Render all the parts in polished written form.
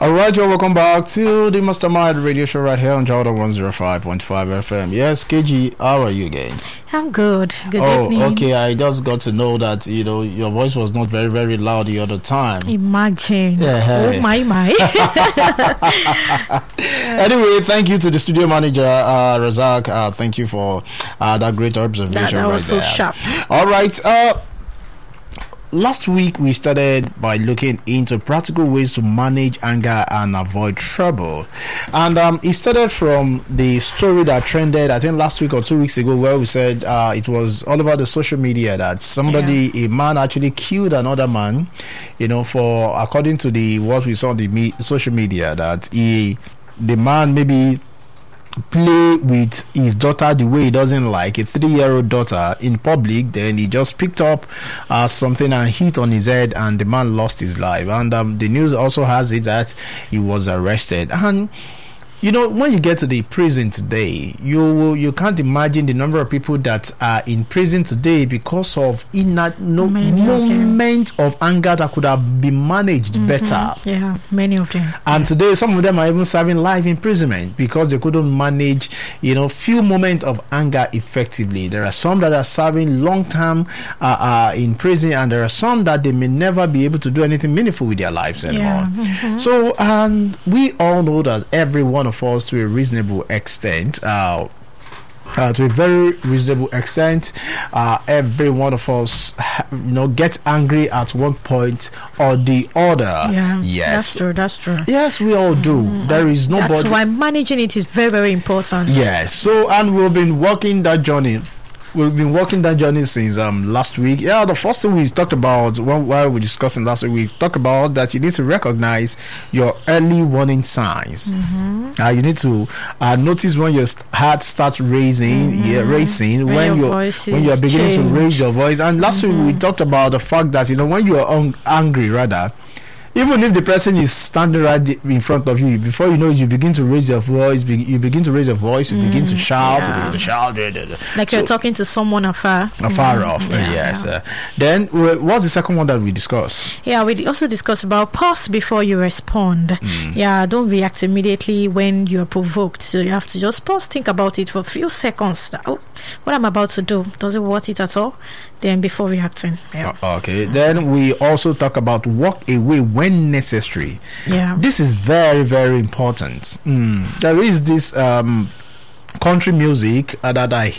All right, you're welcome back to the Mastermind Radio Show right here on Jordan 105.5 FM. Yes, KG, how are you again? I'm good. Good evening. Oh, okay. I just got to know that your voice was not very, very loud the other time. Imagine. Yeah. Oh my. Anyway, thank you to the studio manager, Razak. Thank you for that great observation. That was right so there. sharp. All right. Last week we started by looking into practical ways to manage anger and avoid trouble, and it started from the story that trended I think last week or 2 weeks ago, where we said it was all over the social media that a man actually killed another man, for according to what we saw on the social media, that the man maybe play with his daughter the way he doesn't like, a 3-year-old daughter, in public. Then he just picked up something and hit on his head, and the man lost his life. And the news also has it that he was arrested. And when you get to the prison today, you can't imagine the number of people that are in prison today because of moment of anger that could have been managed better. Yeah, many of them. And today, some of them are even serving life imprisonment because they couldn't manage, few moments of anger effectively. There are some that are serving long term in prison, and there are some that they may never be able to do anything meaningful with their lives anymore. Yeah. So, we all know that every one of us, to a reasonable extent, to a very reasonable extent, every one of us, gets angry at one point or the other. Yeah, yes, that's true. Yes, we all do. There is nobody. That's why managing it is very, very important. Yes. So, and we've been walking that journey. We've been walking that journey since last week. Yeah, the first thing we talked about while we were discussing last week, we talked about that you need to recognize your early warning signs. You need to notice when your heart starts racing, when you're beginning to raise your voice. And last week we talked about the fact that when you are angry, rather, even if the person is standing right in front of you, before you know it, you begin to raise your voice. You begin to begin to shout. Like you're talking to someone afar off. Yes. Then what's the second one that we discussed? Yeah, we also discussed about pause before you respond. Yeah, don't react immediately when you're provoked. So you have to just pause, think about it for a few seconds. What I'm about to do, does it worth it at all? Then before reacting. Yeah. Okay. Then we also talk about walk away when necessary. Yeah. This is very, very important. There is this country music that I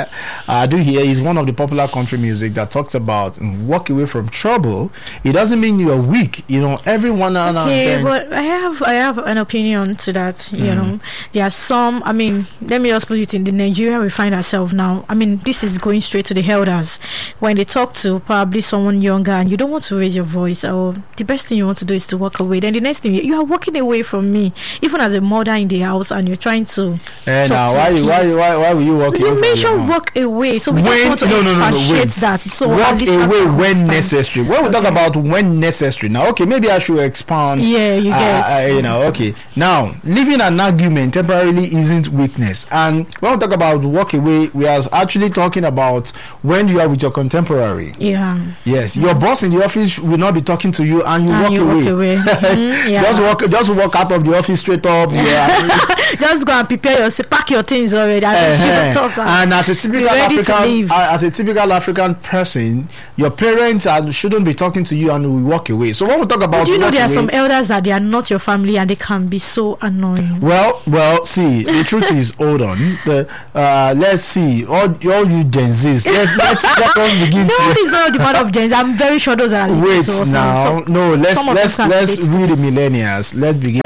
do hear is one of the popular country music that talks about walk away from trouble. It doesn't mean you're weak, everyone. Okay, but I have an opinion to that. There are some. Let me just put it in the Nigeria we find ourselves now. This is going straight to the elders. When they talk to probably someone younger and you don't want to raise your voice, or the best thing you want to do is to walk away. Then the next thing, you are walking away from me, even as a mother in the house, and you're trying to talk to why will you walk away? You mentioned walk away, so we just want to expatiate that. So walk away when necessary. When we talk about when necessary, now, okay, maybe I should expand. Yeah, you get. Okay. Now, leaving an argument temporarily isn't weakness, and when we talk about walk away, we are actually talking about when you are with your contemporary. Yeah. Yes, your boss in the office will not be talking to you, and you walk away. Just walk out of the office straight up. Yeah. Just go and prepare yourself, pack your things already. And as a typical African person, your parents shouldn't be talking to you and will walk away. So when we talk about, do you know there are some elders that they are not your family and they can be so annoying? Well, see, the truth is, hold on. Let's see, all you Gen Zs. Let us begin. No, it's not the part of Gen Z. I'm very sure those are listening to us now. No, let's read the millennials. Let's begin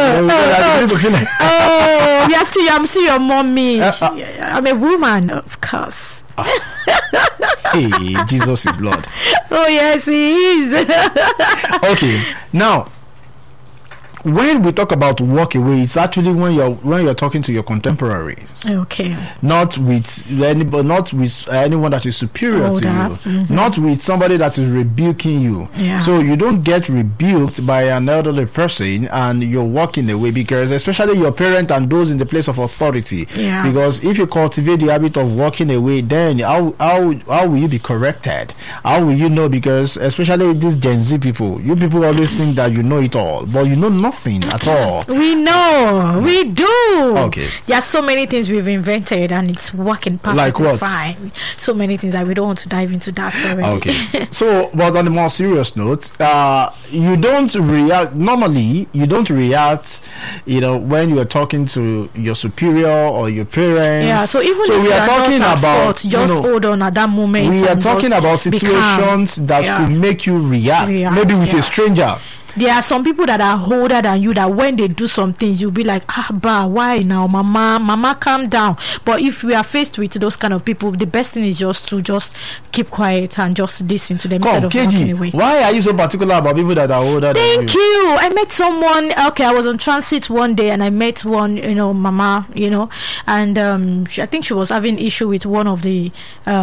I'm still your mommy. I'm a woman, of course. Hey, Jesus is Lord. Oh yes, he is. Okay, now when we talk about walk away, it's actually when you're talking to your contemporaries. Okay. Not with anyone that is superior to you. Not with somebody that is rebuking you. Yeah. So you don't get rebuked by an elderly person and you're walking away, because especially your parent and those in the place of authority. Yeah. Because if you cultivate the habit of walking away, then how will you be corrected? How will you know? Because especially these Gen Z people, you people always think that you know it all, but you know nothing. nothing at all. We know, we do. Okay. There are so many things we've invented, and it's working perfectly Like what? fine. So many things that we don't want to dive into that already. Okay. So, but on a more serious note, you don't react normally. You don't react, when you are talking to your superior or your parents. Yeah. So even if we are talking not at about fault, just hold on at that moment. we are and talking just about be calm. situations that Yeah. could make you react maybe with a stranger. There are some people that are older than you that when they do some things, you'll be like, why now, mama, calm down. But if we are faced with those kind of people, the best thing is just to keep quiet and just listen to them instead of walking away. Why are you so particular about people that are older than you? Thank you. I met someone. Okay, I was on transit one day and I met one, mama, and I think she was having issue with one of the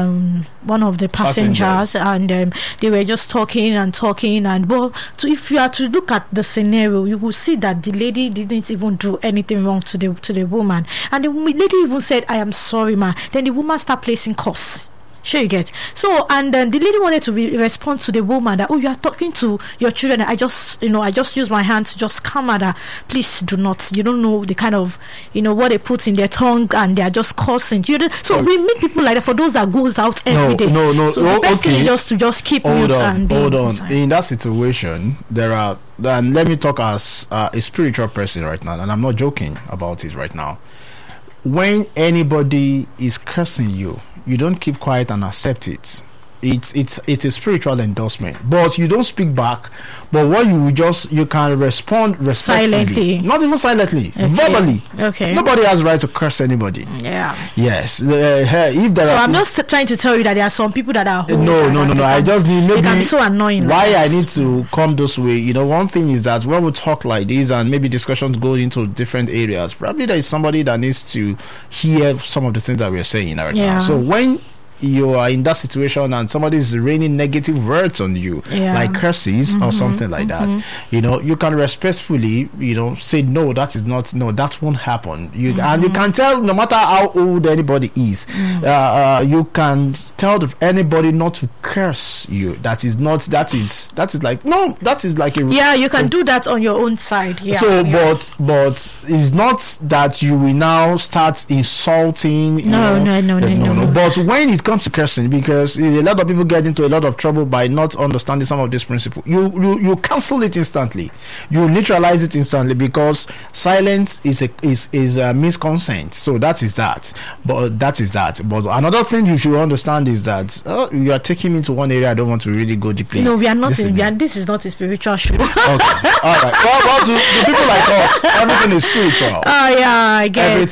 passengers. And they were just talking, and if you are to look at the scenario, you will see that the lady didn't even do anything wrong to the woman, and the lady even said, "I am sorry, ma." Then the woman started placing curses. Sure, you get. So, and then the lady wanted to respond to the woman that, you are talking to your children. I just use my hand to just calm her. Please do not. You don't know the kind of, what they put in their tongue, and they are just cursing. So we meet people like that. For those that goes out every day. No. So the best thing is just keep mute and hold on. In that situation, there are. And let me talk as a spiritual person right now, and I'm not joking about it right now. When anybody is cursing you, you don't keep quiet and accept it. It's a spiritual endorsement, but you don't speak back. But what you can respond respectfully, silently, not even silently, verbally. Okay. Nobody has the right to curse anybody. Yeah. Yes. If there so are I'm just trying to tell you that there are some people that are no. I just need maybe they can be so annoying. Why I need to come this way. One thing is that when we talk like this and maybe discussions go into different areas, probably there is somebody that needs to hear some of the things that we're saying right now. So when you are in that situation and somebody is raining negative words on you, like curses or something like that, you can respectfully, say no, that won't happen. And you can tell, no matter how old anybody is, you can tell anybody not to curse you. That is like you can do that on your own side. But it's not that you will now start insulting. No. But when it comes to cursing, because a lot of people get into a lot of trouble by not understanding some of this principle, you cancel it instantly, you neutralize it instantly, because silence means consent. So that is that. But another thing you should understand is that you are taking me to one area I don't want to really go deeply. No, we are not. This is not a spiritual show. Okay, all right. Well, to people like us, everything is spiritual. Oh yeah, I get.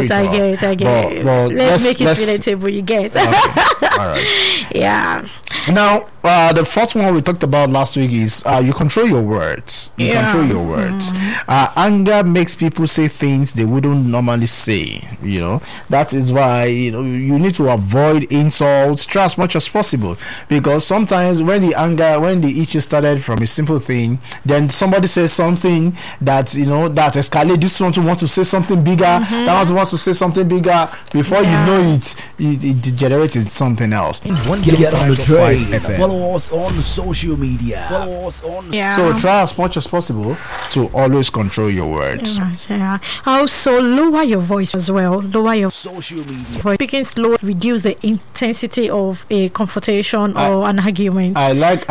Well, let's make it relatable. You get. Okay. All right. Yeah. Now, the first one we talked about last week is you control your words. Control your words. Anger makes people say things they wouldn't normally say. That is why you need to avoid insults, try as much as possible, because sometimes when the issue started from a simple thing, then somebody says something that that escalates. This one wants to say something bigger. That one wants to say something bigger. Before you know it degenerates into something else. Get on the train. Follow us on social media. So try as much as possible to always control your words. Yeah. Also, lower your voice as well. Lower your social media. Speaking slow, reduce the intensity of a confrontation or an argument. I like.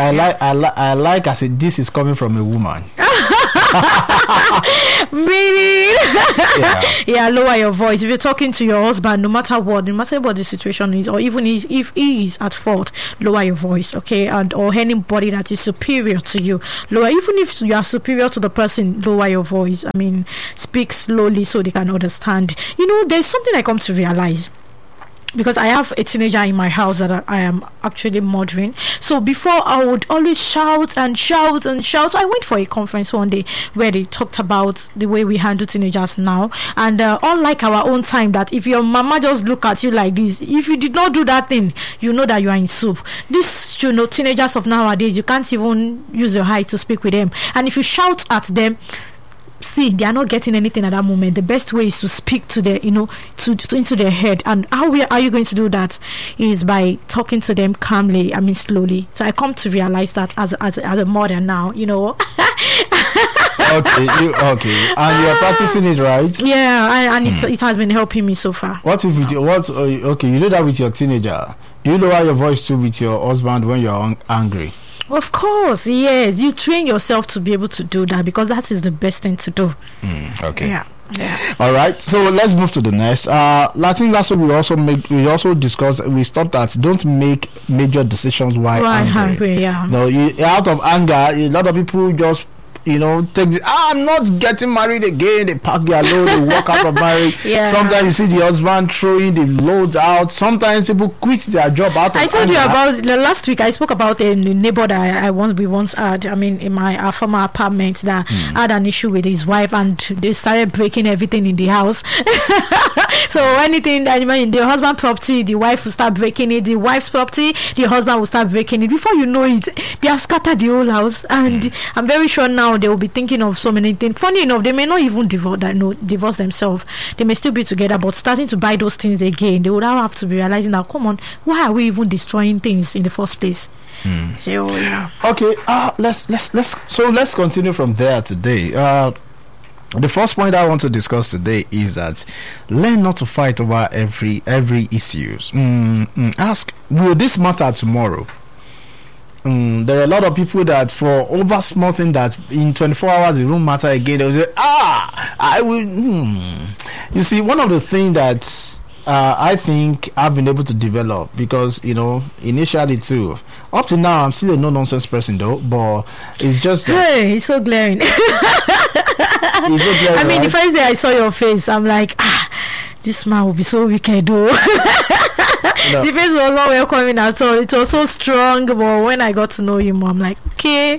I said, this is coming from a woman. Really? Yeah, lower your voice. If you're talking to your husband, no matter what the situation is, or even if he is at fault, lower your voice, okay? Or anybody that is superior to you, lower. Even if you are superior to the person, lower your voice. I mean, speak slowly so they can understand. There's something I come to realize. Because I have a teenager in my house that I am actually mothering. So before, I would always shout and shout and shout. So I went for a conference one day where they talked about the way we handle teenagers now. And unlike our own time, that if your mama just look at you like this, if you did not do that thing, you know that you are in soup. These teenagers of nowadays, you can't even use your eyes to speak with them. And if you shout at them, see, they are not getting anything at that moment. The best way is to speak to their, into their head. And how are you going to do that? Is by talking to them calmly. I mean, slowly. So I come to realize that as a mother now, Okay, and you're practicing it, right? Yeah, and it has been helping me so far. What if with your okay, you do that with your teenager? Do you lower your voice too with your husband when you're angry? Of course, yes. You train yourself to be able to do that because that is the best thing to do. Okay. Yeah. All right. So let's move to the next. I think that's what we also discussed. We stopped at don't make major decisions while angry. Yeah. No, out of anger, a lot of people just take I'm not getting married again. They pack their load, they walk out of marriage. Yeah. Sometimes you see the husband throwing the loads out. Sometimes people quit their job out of I told anger. you about last week. I spoke about a neighbor that we once had. I mean, in my former apartment, that had an issue with his wife, and they started breaking everything in the house. So anything that in the husband property, the wife will start breaking it. The wife's property, the husband will start breaking it. Before you know it, they have scattered the whole house. And I'm very sure now they will be thinking of so many things. Funny enough, they may not even divorce themselves. They may still be together, but starting to buy those things again, they would now have to be realizing that, come on, why are we even destroying things in the first place? So yeah. Okay, let's continue from there today. The first point I want to discuss today is that learn not to fight over every issues. Ask, will this matter tomorrow? There are a lot of people that for over small thing that in 24 hours it won't matter again. They will say, I will. You see, one of the things that I think I've been able to develop, because initially too, up to now I'm still a no nonsense person though, but it's just hey, it's so glaring. I mean, the first day I saw your face, I'm like, this man will be so wicked though. The face was not welcoming at all. It was so strong, but when I got to know you more, I'm like, okay.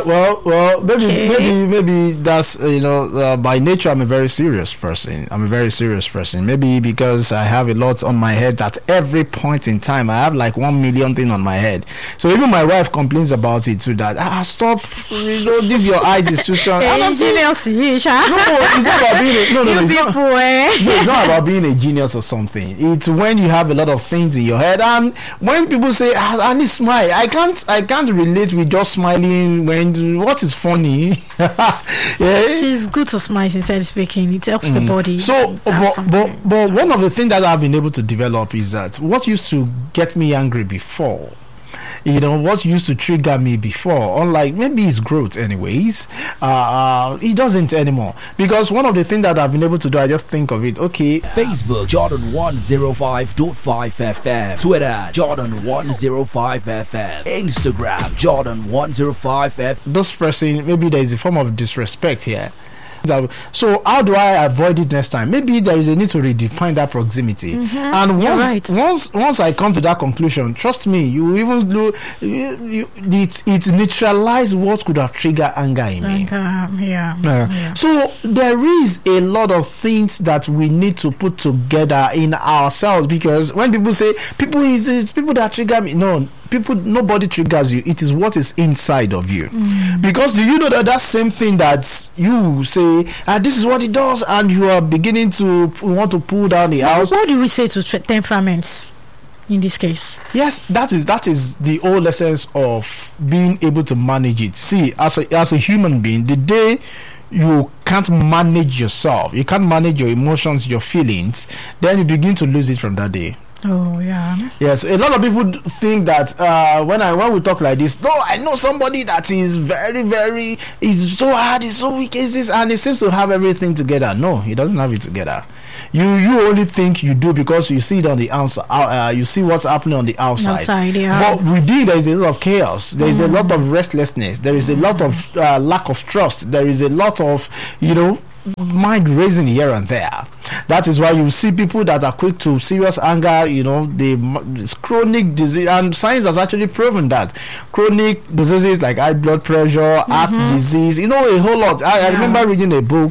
Maybe that's by nature I'm a very serious person. Maybe because I have a lot on my head at every point in time. I have like 1 million things on my head. So even my wife complains about it too. That stop. This your eyes is too strong. And I'm saying, no, it's not about being it's not about being a genius or something. It's when you have a lot of things in your head, and when people say Ali smile, I can't relate with just smiling when what is funny. It's good to smile, sincerely speaking. It helps the body. So but one of the things that I've been able to develop is that what used to get me angry before, what used to trigger me before, unlike maybe it's growth anyways, it doesn't anymore. Because one of the things that I've been able to do, I just think of it, okay. Facebook, Jordan 105.5 FM. Twitter, Jordan 105 FM. Instagram, Jordan 105 FM. This person, maybe there is a form of disrespect here. So how do I avoid it next time? Maybe there is a need to redefine that proximity. And once I come to that conclusion, trust me, you even do it neutralize what could have triggered anger in me. So there is a lot of things that we need to put together in ourselves, because when people say it's people that trigger me, nobody triggers you. It is what is inside of you. Because do you know that same thing that you say, this is what it does, and you are beginning to want to pull down the house? What do we say to temperaments in this case? Yes, that is the whole essence of being able to manage it. See, as a human being, the day you can't manage yourself, you can't manage your emotions, your feelings, then you begin to lose it from that day. Oh yeah. Yes, a lot of people think that when we talk like this, I know somebody that is very, very, is so hard, is so weak, and he seems to have everything together. No, he doesn't have it together. You only think you do because you see it on the outside. You see what's happening on the outside. But within there is a lot of chaos. There is a lot of restlessness. There is a lot of lack of trust. There is a lot of mind raising here and there. That is why you see people that are quick to serious anger, it's chronic disease, and science has actually proven that chronic diseases like high blood pressure, heart disease, a whole lot. I remember reading a book.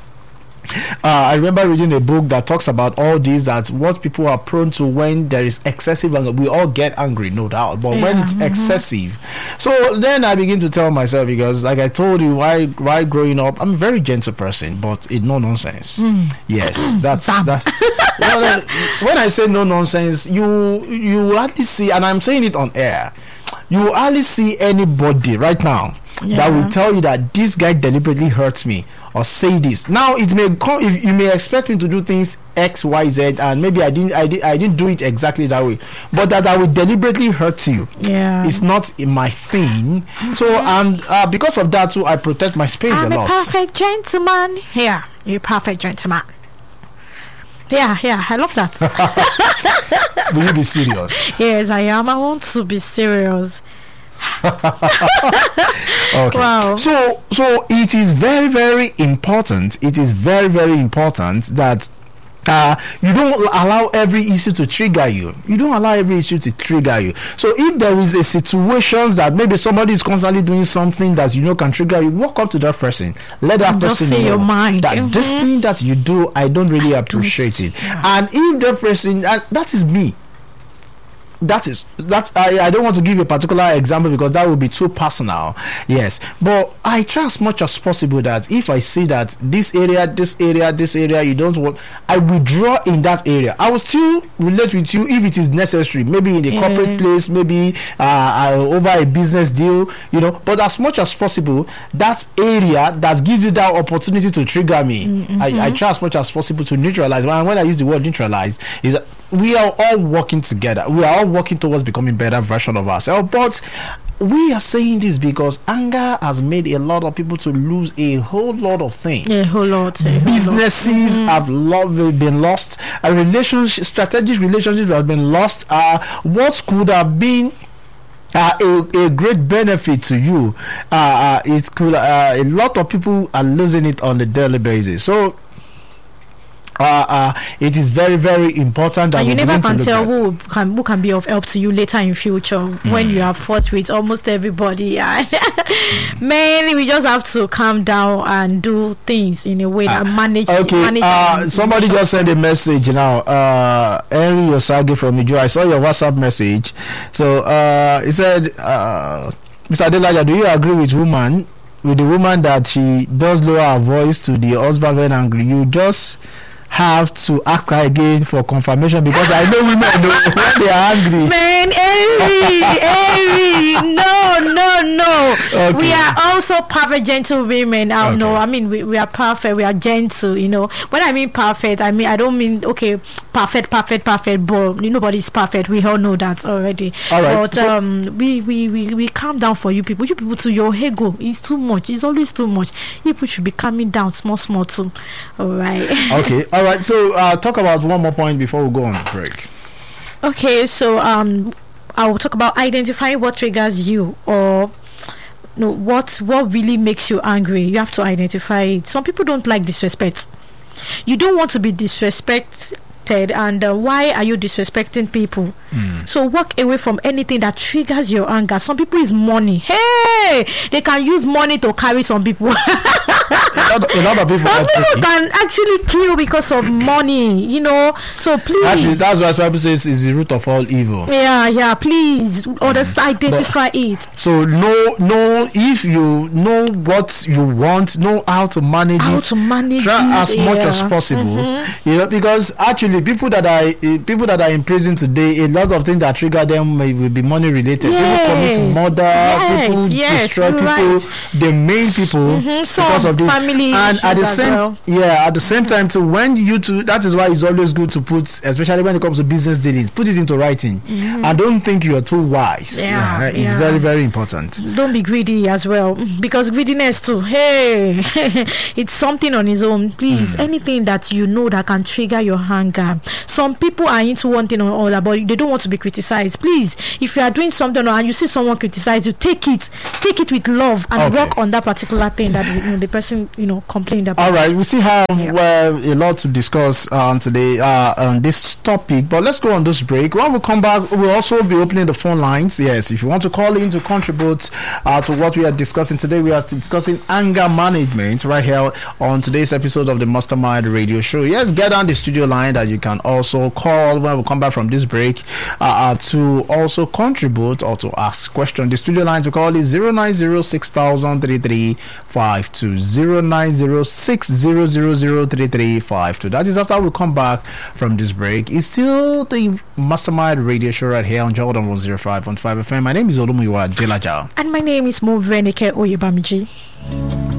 That talks about all these, that what people are prone to when there is excessive anger. We all get angry, no doubt, but when it's excessive. So then I begin to tell myself, because like I told you, why growing up, I'm a very gentle person, but it no nonsense. Yes, that's when I say no nonsense, you hardly see, and I'm saying it on air, you hardly see anybody right now that will tell you that this guy deliberately hurts me or say this. Now it may come, if you may expect me to do things X, Y, Z, and maybe I didn't do it exactly that way, but that I will deliberately hurt you. It's not in my thing. So and because of that too, I protect my space a lot. I'm a perfect gentleman. Yeah, you're a perfect gentleman. Yeah, I love that. Will you be serious? Yes, I am. I want to be serious. Okay. Wow. So it is very, very important. It is very, very important that you don't allow every issue to trigger you. You don't allow every issue to trigger you. So if there is a situation that maybe somebody is constantly doing something that you know can trigger you, walk up to that person. Let that person know your mind. That this thing that you do, I don't really appreciate it. And if the person, that is me. I don't want to give a particular example because that would be too personal. Yes, but I try as much as possible that if I see that this area you don't want, I withdraw in that area. I will still relate with you if it is necessary, maybe in the corporate place, maybe over a business deal, but as much as possible, that area that gives you that opportunity to trigger me, I try as much as possible to neutralize. When I use the word neutralize, is that we are all working together. We are all working towards becoming a better version of ourselves. But we are saying this because anger has made a lot of people to lose a whole lot of things. Businesses have been lost. Strategic relationships have been lost. What could have been a great benefit to you, it could. A lot of people are losing it on a daily basis. So it is very, very important that you never can tell who can be of help to you later in future when you have fought with almost everybody. Mainly, we just have to calm down and do things in a way that manage. Somebody just sent a message now. Henry Osage from Nigeria. I saw your WhatsApp message. So he said, Mr. Adelaja, do you agree with the woman that she does lower her voice to the husband when angry? You just have to ask her again for confirmation because I know women know when they are angry. Man, Henry, no. Okay. We are also perfect gentle women. No, I mean we are perfect. We are gentle. When I mean perfect, I don't mean perfect. But nobody's perfect. We all know that already. All right. But we calm down for you people. You people too, your ego is too much. It's always too much. You people should be calming down, small too. All right. Okay. All right. So talk about one more point before we go on the break. Okay. So I will talk about identifying what triggers you or what really makes you angry. You have to identify it. Some people don't like disrespect. You don't want to be disrespected, and why are you disrespecting people? So walk away from anything that triggers your anger. Some people is money. Hey, they can use money to carry some people. a lot of people. Some people can actually kill because of money. So please. That's why Bible says is the root of all evil. Yeah. Please, identify it. So know if you know what you want, know how to manage it. Try as much as possible. Because actually, people that are in prison today, a lot of things that trigger them will be money related. Yes. People commit murder, people destroy people, the main people because of this. Family and at the same time too, when that is why it's always good to put, especially when it comes to business dealings, put it into writing. I don't think you are too wise. It's very, very important. Don't be greedy as well, because greediness too, it's something on its own. Please, anything that you know that can trigger your anger. Some people are into one thing or other, but they don't want to be criticized. Please, if you are doing something and you see someone criticize you, take it with love and work on that particular thing that the person complained about. All right, we still have a lot to discuss today on this topic, but let's go on this break. When we come back, we'll also be opening the phone lines. Yes, if you want to call in to contribute to what we are discussing today, we are discussing anger management right here on today's episode of the Mastermind Radio Show. Yes, get on the studio line that you can also call when we come back from this break to also contribute or to ask questions. The studio line to call is 090603352, 09060003352. That is after we come back from this break. It's still the Mastermind Radio Show right here on Jordan 105.5 FM. My name is Olumuyiwa Delaja. And my name is Movenike Oyebamiji.